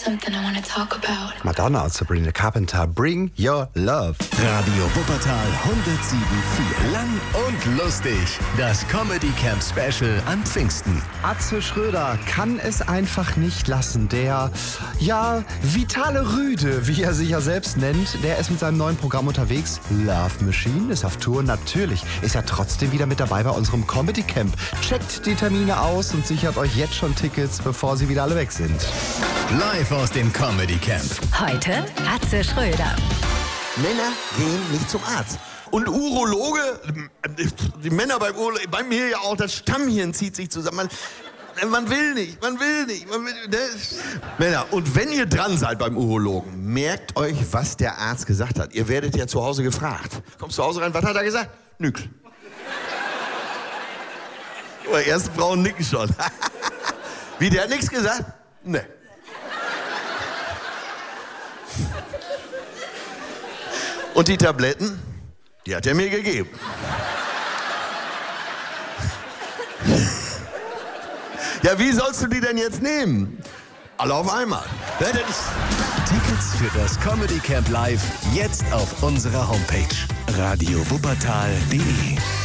something I want to talk about. Madonna und Sabrina Carpenter, Bring Your Love. Radio Wuppertal 107.4. Lang und lustig. Das Comedy Camp Special an Pfingsten. Atze Schröder kann es einfach nicht lassen. Der, vitale Rüde, wie er sich ja selbst nennt, der ist mit seinem neuen Programm unterwegs. Love Machine ist auf Tour. Natürlich ist er trotzdem wieder mit dabei bei unserem Comedy Camp. Checkt die Termine aus und sichert euch jetzt schon Tickets, bevor sie wieder alle weg sind. Live aus dem Comedy Camp. Heute Atze Schröder. Männer gehen nicht zum Arzt. Und Urologe, die Männer bei mir ja auch, das Stammhirn zieht sich zusammen. Man will nicht. Männer, und wenn ihr dran seid beim Urologen, merkt euch, was der Arzt gesagt hat. Ihr werdet ja zu Hause gefragt. Kommst zu Hause rein, was hat er gesagt? Nix. Die ersten Frauen nicken schon. Wie, der hat nichts gesagt? Ne. Und die Tabletten, die hat er mir gegeben. Ja, wie sollst du die denn jetzt nehmen? Alle auf einmal. Tickets für das Comedy Camp Live jetzt auf unserer Homepage radiowuppertal.de.